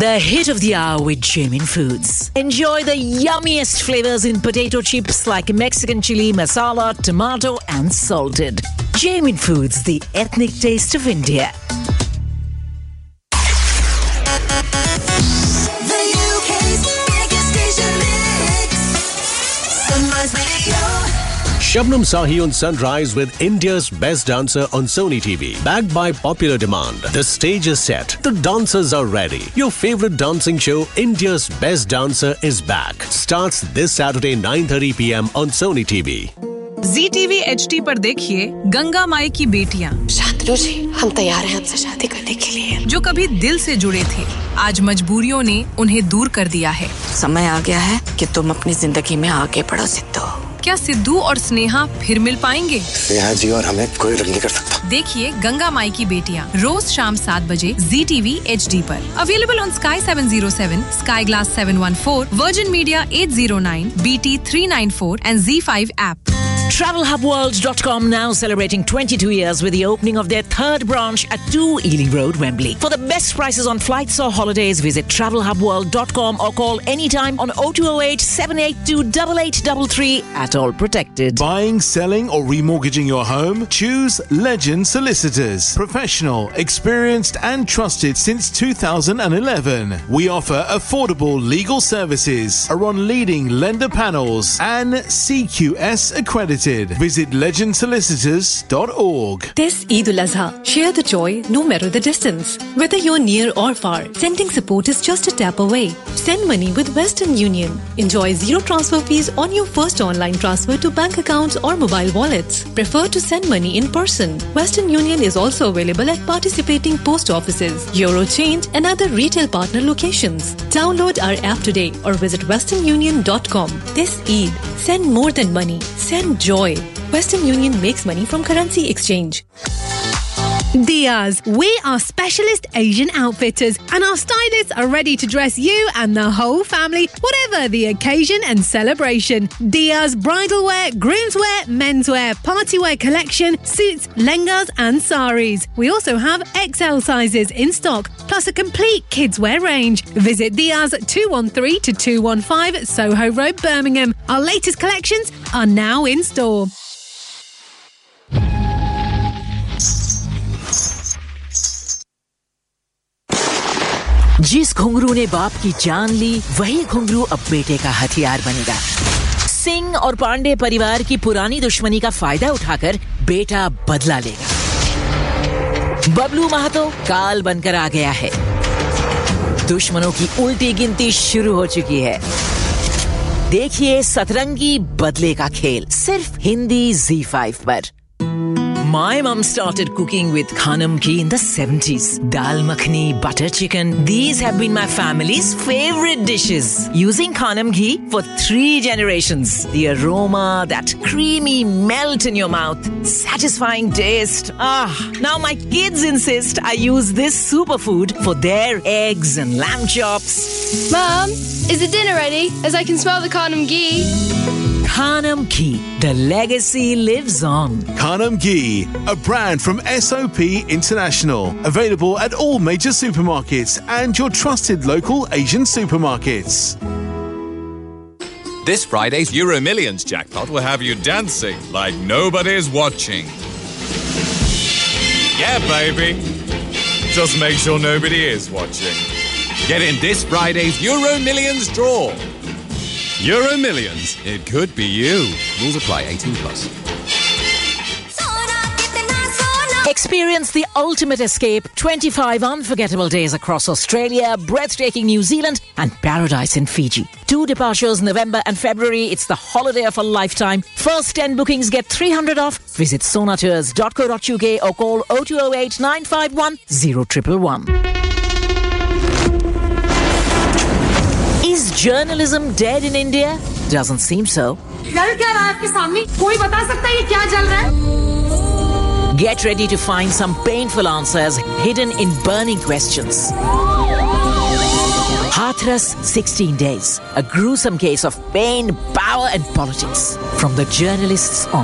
The hit of the hour with Jamin Foods. Enjoy the yummiest flavors in potato chips like Mexican chili, masala, tomato and salted. Jamin Foods, the ethnic taste of India. The UK's biggest station mix. Sunrise Radio. Shabnam Sahi on Sunrise with India's best dancer on Sony TV. Backed by popular demand. The stage is set. The dancers are ready. Your favorite dancing show, India's Best Dancer, is back. Starts this Saturday 9:30 p.m. on Sony TV. ZTV HD पर देखिए गंगा माई की बेटियां। शांतनु जी, हम तैयार हैं आपसे शादी करने के लिए। जो कभी दिल से जुड़े थे, आज मजबूरियों ने उन्हें दूर कर दिया है। समय आ गया है कि तुम अपनी जिंदगी में आगे बढ़ो सिद्धू। क्या सिद्धू और स्नेहा फिर मिल पाएंगे? स्नेहा जी और हमें कोई नहीं कर सकता। देखिए गंगा माई की बेटियां रोज शाम 7 बजे ZTV HD पर। Available on Sky 707, Sky Glass 714, Virgin Media 809, BT 394 and Z5 app. TravelHubWorld.com now celebrating 22 years with the opening of their third branch at 2 Ealing Road, Wembley. For the best prices on flights or holidays, visit TravelHubWorld.com or call anytime on 0208 782 8833 at all protected. Buying, selling or remortgaging your home? Choose Legend Solicitors. Professional, experienced and trusted since 2011. We offer affordable legal services, are on leading lender panels and CQS accredited. Visit legendsolicitors.org. This Eid al-Azha, share the joy no matter the distance. Whether you're near or far, sending support is just a tap away. Send money with Western Union. Enjoy zero transfer fees on your first online transfer to bank accounts or mobile wallets. Prefer to send money in person. Western Union is also available at participating post offices, Eurochange and other retail partner locations. Download our app today or visit westernunion.com. This Eid, send more than money. Send joy. Western Union makes money from currency exchange. Diaz, we are specialist Asian outfitters and our stylists are ready to dress you and the whole family, whatever the occasion and celebration. Diaz bridal wear, groom's wear, menswear, party wear collection, suits, lehengas and saris. We also have XL sizes in stock, plus a complete kids wear range. Visit Diaz 213 to 215 Soho Road, Birmingham. Our latest collections are now in store. जिस घुंघरू ने बाप की जान ली, वही घुंघरू अब बेटे का हथियार बनेगा। सिंह और पांडे परिवार की पुरानी दुश्मनी का फायदा उठाकर बेटा बदला लेगा। बबलू महतो काल बनकर आ गया है। दुश्मनों की उल्टी गिनती शुरू हो चुकी है। देखिए सतरंगी बदले का खेल सिर्फ हिंदी Z5 पर। My mum started cooking with Khanam ghee in the 70s. Dal makhani, butter chicken. These have been my family's favorite dishes. Using Khanam ghee for 3 generations. The aroma, that creamy melt in your mouth. Satisfying taste. Now my kids insist I use this superfood for their eggs and lamb chops. Mum, is the dinner ready? As I can smell the Khanam ghee. Khanam ghee. The legacy lives on. Khanam Ghee, a brand from SOP International. Available at all major supermarkets and your trusted local Asian supermarkets. This Friday's Euro Millions jackpot will have you dancing like nobody's watching. Yeah, baby. Just make sure nobody is watching. Get in this Friday's Euro Millions draw. Euro Millions. It could be you. Rules apply. 18 plus. Experience the ultimate escape. 25 unforgettable days across Australia, breathtaking New Zealand and paradise in Fiji. 2 departures November and February. It's the holiday of a lifetime. First 10 bookings get 300 off. Visit sonatours.co.uk or call 0208 951 0111. Is journalism dead in India? Doesn't seem so. Get ready to find some painful answers hidden in burning questions. Hathras 16 Days, a gruesome case of pain, power and politics from the journalists on